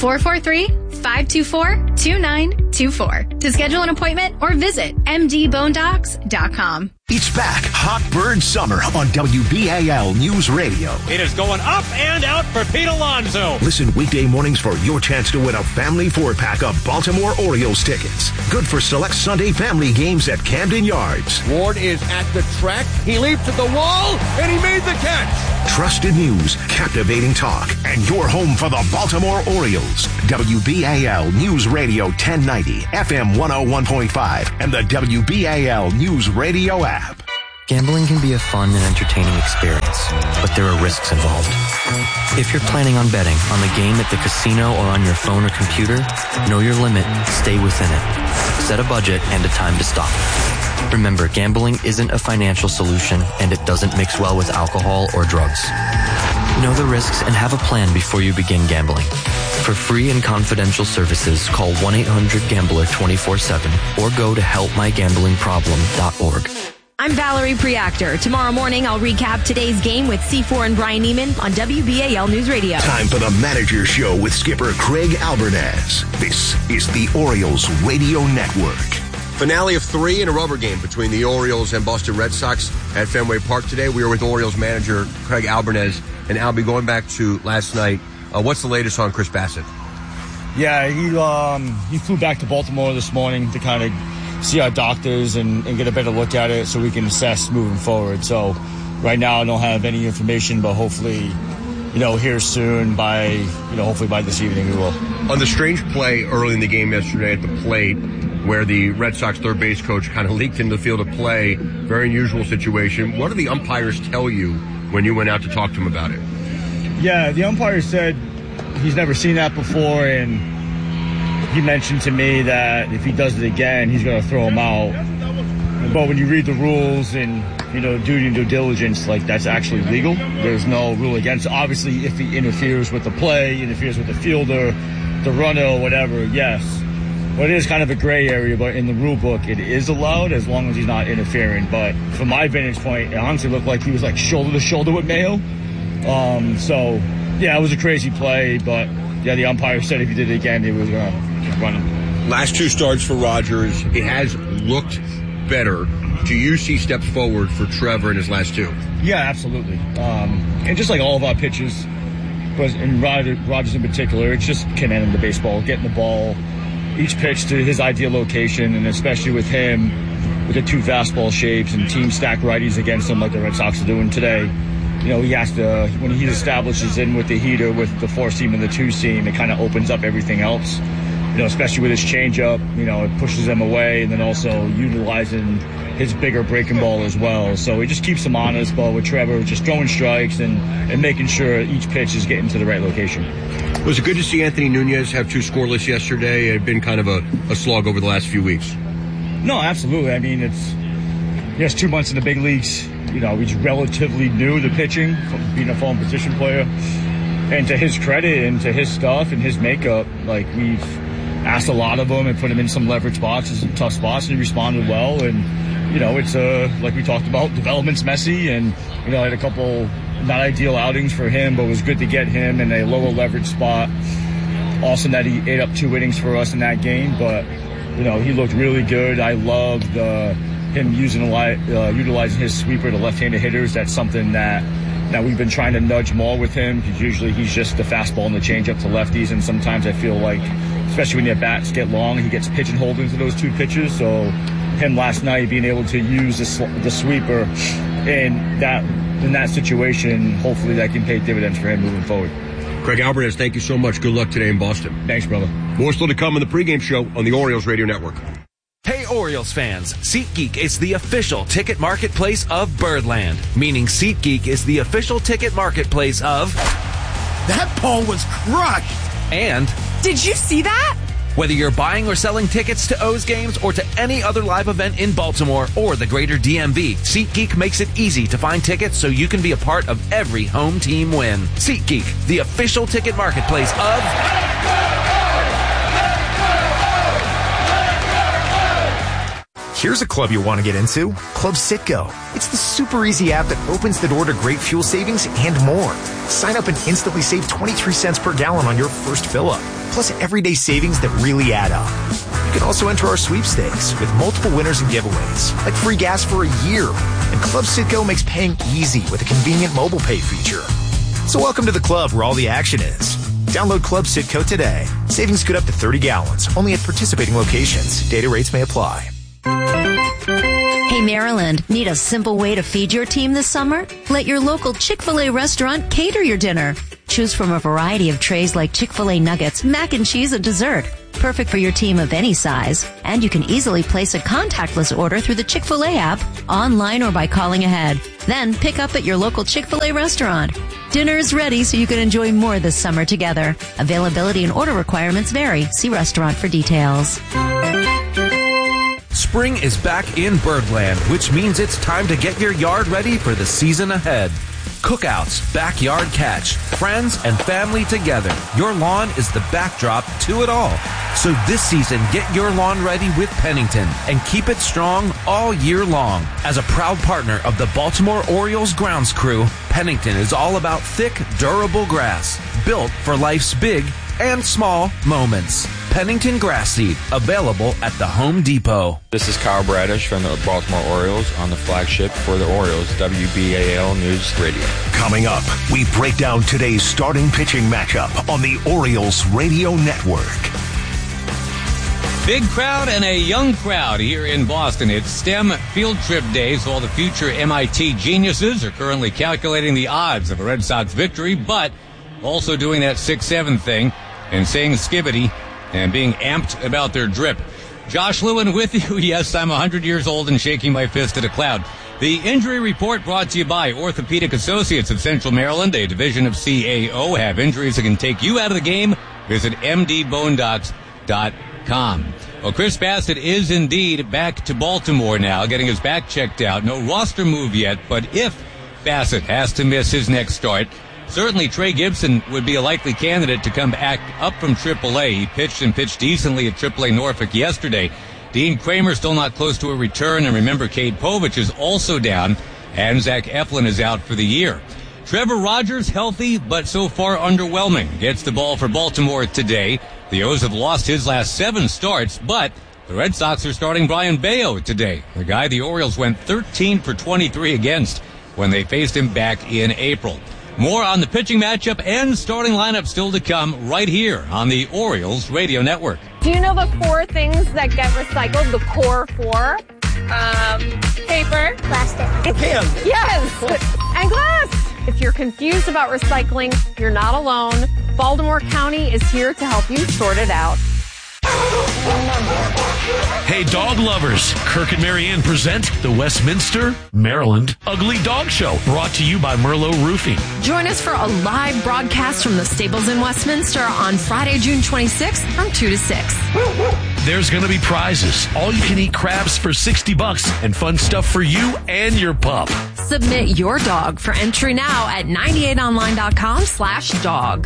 443-524-2924 to schedule an appointment or visit mdbonedocs.com. It's back. Hot Bird Summer on WBAL News Radio. It is going up and out for Pete Alonso. Listen weekday mornings for your chance to win a family 4-pack of Baltimore Orioles tickets. Good for select Sunday family games at Camden Yards. Ward is at the track. He leaps at the wall, and he made the catch. Trusted news, captivating talk, and your home for the Baltimore Orioles. WBAL News Radio 1090, FM 101.5, and the WBAL News Radio app. Gambling can be a fun and entertaining experience, but there are risks involved. If you're planning on betting on the game at the casino or on your phone or computer, know your limit, stay within it. Set a budget and a time to stop. Remember, gambling isn't a financial solution, and it doesn't mix well with alcohol or drugs. Know the risks and have a plan before you begin gambling. For free and confidential services, call 1-800-GAMBLER 24/7 or go to helpmygamblingproblem.org. I'm Valerie Preactor. Tomorrow morning, I'll recap today's game with C4 and Brian Neiman on WBAL News Radio. Time for the Manager Show with skipper Craig Albernaz. This is the Orioles Radio Network. Finale of 3 in a rubber game between the Orioles and Boston Red Sox at Fenway Park today. We are with Orioles manager Craig Albernaz. And Albie, going back to last night, what's the latest on Chris Bassitt? Yeah, he flew back to Baltimore this morning to kind of see our doctors and get a better look at it so we can assess moving forward. So right now I don't have any information, but hopefully, here soon hopefully by this evening we will. On the strange play early in the game yesterday at the plate where the Red Sox third base coach kind of leaked into the field of play, very unusual situation. What did the umpires tell you when you went out to talk to him about it? Yeah, the umpire said he's never seen that before, and he mentioned to me that if he does it again, he's going to throw him out. But when you read the rules and, duty and due diligence, that's actually legal. There's no rule against it. Obviously, if he interferes with the play, interferes with the fielder, the runner, or whatever, yes. But it is kind of a gray area, but in the rule book, it is allowed as long as he's not interfering. But from my vantage point, it honestly looked like he was shoulder to shoulder with Mayo. It was a crazy play, but yeah, the umpire said if he did it again, he was going to run him. Last 2 starts for Rogers, it has looked better. Do you see steps forward for Trevor in his last 2? Yeah, absolutely. And just like all of our pitches, but in Rogers in particular, it's just commanding the baseball, getting the ball, each pitch to his ideal location, and especially with him, with the 2 fastball shapes and team stack righties against him like the Red Sox are doing today. He has to, when he establishes in with the heater, with the 4-seam and the 2-seam, it kind of opens up everything else. Especially with his changeup, it pushes them away, and then also utilizing his bigger breaking ball as well. So he just keeps him honest, but with Trevor, just throwing strikes and making sure each pitch is getting to the right location. Was it good to see Anthony Nunez have 2 scoreless yesterday? It had been kind of a slog over the last few weeks. No, absolutely. I mean, it's 2 months in the big leagues. He's relatively new to pitching, being a fallen position player. And to his credit and to his stuff and his makeup, we've asked a lot of him and put him in some leverage spots and some tough spots, and he responded well. And, it's like we talked about, development's messy, and, had a couple not ideal outings for him, but it was good to get him in a lower leverage spot. Awesome that he ate up 2 innings for us in that game, but, he looked really good. I loved him utilizing his sweeper to left-handed hitters. That's something that we've been trying to nudge more with him, because usually he's just the fastball and the changeup to lefties, and sometimes I feel like, especially when the at-bats get long, he gets pigeonholed into those 2 pitches. So him last night being able to use the sweeper in that situation, hopefully that can pay dividends for him moving forward. Craig Albernaz, thank you so much. Good luck today in Boston. Thanks, brother. More still to come on the pregame show on the Orioles Radio Network. Hey Orioles fans, SeatGeek is the official ticket marketplace of Birdland, meaning SeatGeek is the official ticket marketplace of... That ball was crushed! And... Did you see that? Whether you're buying or selling tickets to O's games or to any other live event in Baltimore or the greater DMV, SeatGeek makes it easy to find tickets so you can be a part of every home team win. SeatGeek, the official ticket marketplace of... Here's a club you'll want to get into, Club Citgo. It's the super easy app that opens the door to great fuel savings and more. Sign up and instantly save 23 cents per gallon on your first fill-up, plus everyday savings that really add up. You can also enter our sweepstakes with multiple winners and giveaways, like free gas for a year. And Club Citgo makes paying easy with a convenient mobile pay feature. So welcome to the club where all the action is. Download Club Citgo today. Savings good up to 30 gallons, only at participating locations. Data rates may apply. Hey Maryland, need a simple way to feed your team this summer? Let your local Chick-fil-A restaurant cater your dinner. Choose from a variety of trays like Chick-fil-A nuggets, mac and cheese, and dessert. Perfect for your team of any size. And you can easily place a contactless order through the Chick-fil-A app, online or by calling ahead. Then pick up at your local Chick-fil-A restaurant. Dinner is ready so you can enjoy more this summer together. Availability and order requirements vary. See restaurant for details. Spring is back in Birdland, which means it's time to get your yard ready for the season ahead. Cookouts, backyard catch, friends and family together. Your lawn is the backdrop to it all. So this season, get your lawn ready with Pennington and keep it strong all year long. As a proud partner of the Baltimore Orioles grounds crew, Pennington is all about thick, durable grass, built for life's big and small moments. Pennington Grass Seed, available at the Home Depot. This is Kyle Bradish from the Baltimore Orioles on the flagship for the Orioles, WBAL News Radio. Coming up, we break down today's starting pitching matchup on the Orioles Radio Network. Big crowd and a young crowd here in Boston. It's STEM field trip day, so all the future MIT geniuses are currently calculating the odds of a Red Sox victory, but also doing that 6-7 thing and saying skibbity and being amped about their drip. Josh Lewin with you. Yes, I'm 100 years old and shaking my fist at a cloud. The injury report brought to you by Orthopedic Associates of Central Maryland, a division of CAO. Have injuries that can take you out of the game? Visit mdbonedocs.com. Well, Chris Bassett is indeed back to Baltimore now, getting his back checked out. No roster move yet, but if Bassett has to miss his next start, certainly Trey Gibson would be a likely candidate to come back up from AAA. He pitched decently at AAA Norfolk yesterday. Dean Kramer still not close to a return, and remember, Cade Povich is also down, and Zach Eflin is out for the year. Trevor Rogers healthy, but so far underwhelming. Gets the ball for Baltimore today. The O's have lost his last 7 starts, but the Red Sox are starting Brian Bayo today, the guy the Orioles went 13 for 23 against when they faced him back in April. More on the pitching matchup and starting lineup still to come right here on the Orioles Radio Network. Do you know the 4 things that get recycled? The core 4? Paper. Plastic. Can. Yes. And glass. If you're confused about recycling, you're not alone. Baltimore County is here to help you sort it out. Hey, dog lovers, Kirk and Marianne present the Westminster, Maryland Ugly Dog Show, brought to you by Merlot Roofing. Join us for a live broadcast from the stables in Westminster on Friday, June 26th from 2 to 6. There's going to be prizes, all-you-can-eat crabs for $60, and fun stuff for you and your pup. Submit your dog for entry now at 98online.com/dog.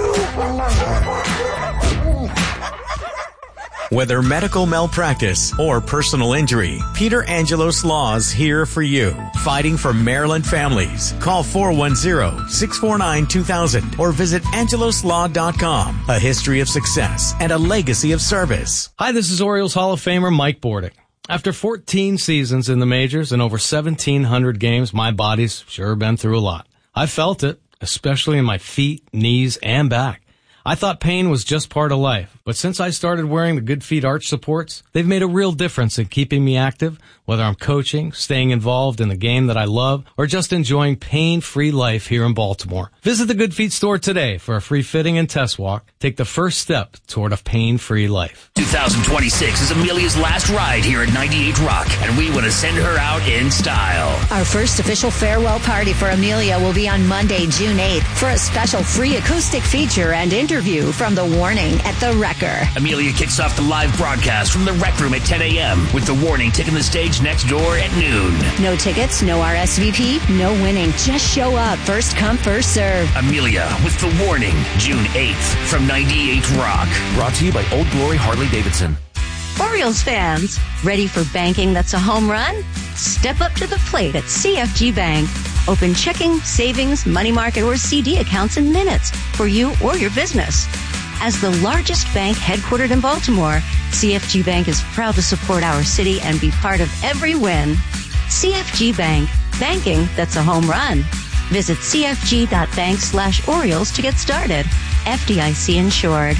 Whether medical malpractice or personal injury, Peter Angelos Law's here for you. Fighting for Maryland families. Call 410-649-2000 or visit angeloslaw.com. A history of success and a legacy of service. Hi, this is Orioles Hall of Famer Mike Bordick. After 14 seasons in the majors and over 1,700 games, my body's sure been through a lot. I felt it, especially in my feet, knees, and back. I thought pain was just part of life, but since I started wearing the Good Feet arch supports, they've made a real difference in keeping me active, whether I'm coaching, staying involved in the game that I love, or just enjoying pain-free life here in Baltimore. Visit the Good Feet store today for a free fitting and test walk. Take the first step toward a pain-free life. 2026 is Amelia's last ride here at 98 Rock, and we want to send her out in style. Our first official farewell party for Amelia will be on Monday, June 8th for a special free acoustic feature and interview from The Warning at The Wrecker. Amelia kicks off the live broadcast from the Rec Room at 10 a.m. with The Warning taking the stage next door at noon. No tickets, no RSVP, no winning. Just show up. First come, first serve. Amelia with The Warning, June 8th from 98 Rock. Brought to you by Old Glory Harley-Davidson. Orioles fans, ready for banking that's a home run? Step up to the plate at CFG Bank. Open checking, savings, money market, or CD accounts in minutes for you or your business. As the largest bank headquartered in Baltimore, CFG Bank is proud to support our city and be part of every win. CFG Bank, banking that's a home run. Visit cfg.bank/Orioles to get started. FDIC insured.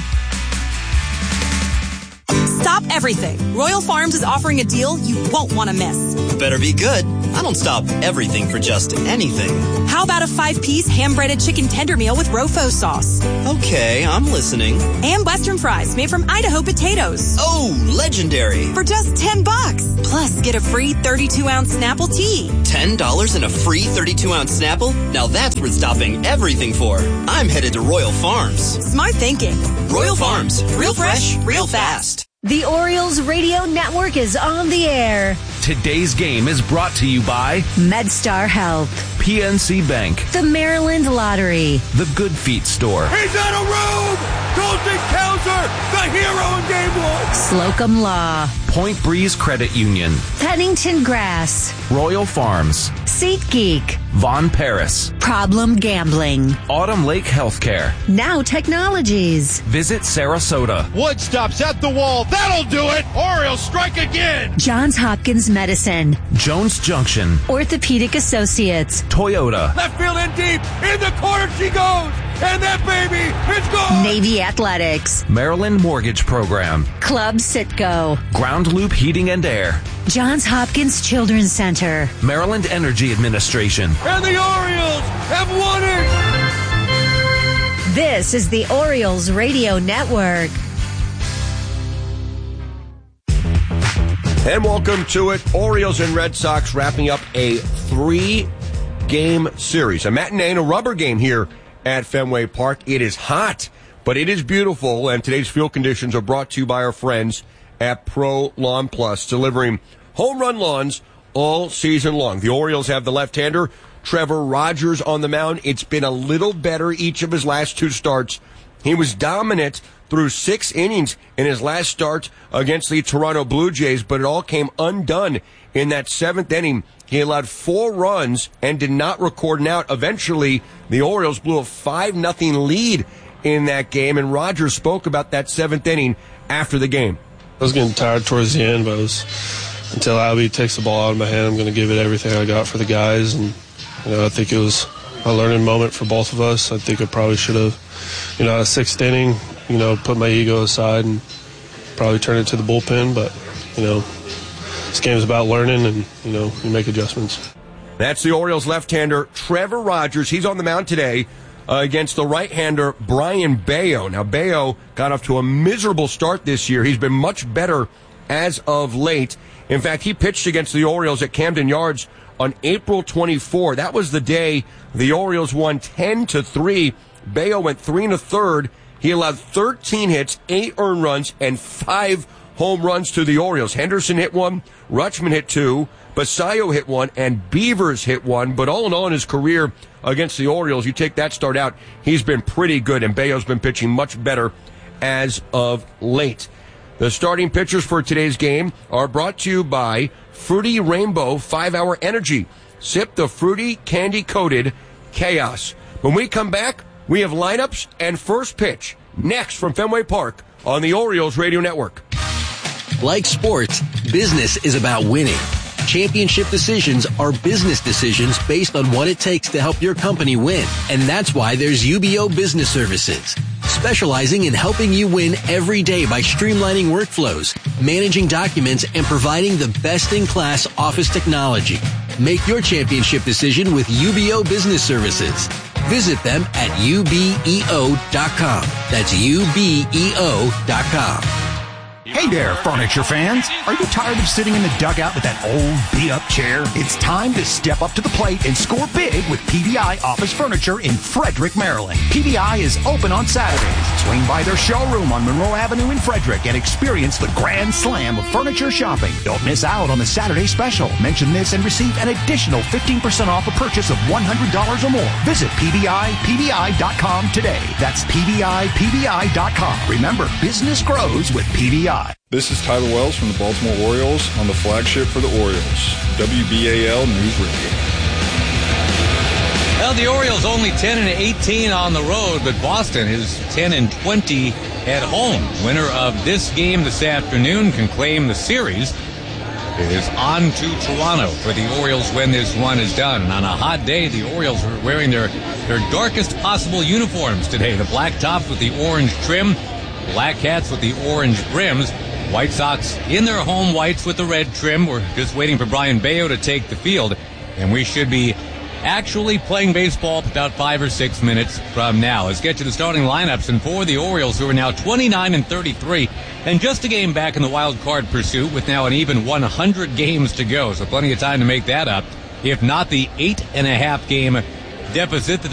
Stop everything. Royal Farms is offering a deal you won't want to miss. Better be good. I don't stop everything for just anything. How about a 5-piece hand-breaded chicken tender meal with Rofo sauce? Okay, I'm listening. And Western fries made from Idaho potatoes. Oh, legendary. For just $10. Plus, get a free 32-ounce Snapple tea. $10 and a free 32-ounce Snapple? Now that's worth stopping everything for. I'm headed to Royal Farms. Smart thinking. Royal Farms. Real fresh, real fast. The Orioles Radio Network is on the air. Today's game is brought to you by MedStar Health, PNC Bank, the Maryland Lottery, the Good Feet Store, He's out of room! Colton Cowser, the hero in game one! Slocum Law, Point Breeze Credit Union, Pennington Grass, Royal Farms, SeatGeek, Von Paris, Problem Gambling, Autumn Lake Healthcare, Now Technologies, Visit Sarasota, Wood stops at the wall. That'll do it. Orioles strike again. Johns Hopkins Medicine, Jones Junction, Orthopedic Associates, Toyota, Left field in deep, in the corner she goes, and that baby is gone! Navy Athletics, Maryland Mortgage Program, Club Citgo, Ground Loop Heating and Air, Johns Hopkins Children's Center, Maryland Energy Administration. And the Orioles have won it! This is the Orioles Radio Network. And welcome to it. Orioles and Red Sox wrapping up a 3-game series. A matinee and a rubber game here at Fenway Park. It is hot, but it is beautiful. And today's field conditions are brought to you by our friends at Pro Lawn Plus, delivering home run lawns all season long. The Orioles have the left-hander, Trevor Rogers, on the mound. It's been a little better each of his last 2 starts. He was dominant through 6 innings in his last start against the Toronto Blue Jays, but it all came undone in that 7th inning. He allowed 4 runs and did not record an out. Eventually, the Orioles blew a 5-0 lead in that game, and Rogers spoke about that 7th inning after the game. I was getting tired towards the end, but until Albie takes the ball out of my hand, I'm going to give it everything I got for the guys. And I think it was a learning moment for both of us. I think I probably should have, a 6th inning, put my ego aside and probably turn it to the bullpen. But, this game's about learning and, you make adjustments. That's the Orioles left-hander, Trevor Rogers. He's on the mound today against the right-hander, Brian Bayo. Now, Bayo got off to a miserable start this year. He's been much better as of late. In fact, he pitched against the Orioles at Camden Yards on April 24. That was the day the Orioles won 10-3. Bayo went 3 1/3. He allowed 13 hits, 8 earned runs, and 5 home runs to the Orioles. Henderson hit 1, Rutschman hit 2, Basayo hit 1, and Beavers hit 1. But all in all, in his career against the Orioles, you take that start out, he's been pretty good, and Bayo's been pitching much better as of late. The starting pitchers for today's game are brought to you by Fruity Rainbow 5-Hour Energy. Sip the fruity, candy-coated chaos. When we come back, we have lineups and first pitch next from Fenway Park on the Orioles Radio Network. Like sports, business is about winning. Championship decisions are business decisions based on what it takes to help your company win. And that's why there's UBO Business Services, specializing in helping you win every day by streamlining workflows, managing documents, and providing the best-in-class office technology. Make your championship decision with UBO Business Services. Visit them at ubeo.com. That's ubeo.com. Hey there, furniture fans. Are you tired of sitting in the dugout with that old beat-up chair? It's time to step up to the plate and score big with PVI Office Furniture in Frederick, Maryland. PVI is open on Saturdays. Swing by their showroom on Monroe Avenue in Frederick and experience the grand slam of furniture shopping. Don't miss out on the Saturday special. Mention this and receive an additional 15% off a purchase of $100 or more. Visit PVI.com today. That's PVI.com. Remember, business grows with PVI. live. This is Tyler Wells from the Baltimore Orioles on the flagship for the Orioles, WBAL News Radio. Well, the Orioles only 10-18 on the road, but Boston is 10-20 at home. Winner of this game this afternoon can claim the series. It is on to Toronto for the Orioles when this one is done. And on a hot day, the Orioles are wearing their darkest possible uniforms today. The black tops with the orange trim, black hats with the orange brims. White Sox in their home whites with the red trim. We're just waiting for Brian Bayo to take the field, and we should be actually playing baseball about 5 or 6 minutes from now. Let's get to the starting lineups, and for the Orioles, who are now 29-33, and just a game back in the wild card pursuit with now an even 100 games to go, so plenty of time to make that up, if not the 8.5 game deficit that